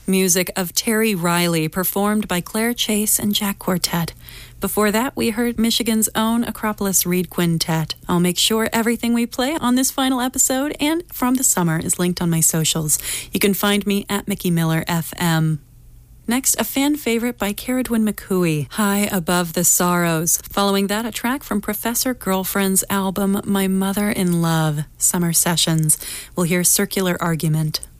Music of Terry Riley, performed by Claire Chase and Jack Quartet. Before that, we heard Michigan's own Acropolis Reed Quintet. I'll make sure everything we play on this final episode and from the summer is linked on my socials. You can find me at Mickey Miller FM. Next, a fan favorite by Caradwin McCooey, High Above the Sorrows. Following that, a track from Professor Girlfriend's album, My Mother in Love, Summer Sessions. We'll hear Circular Argument.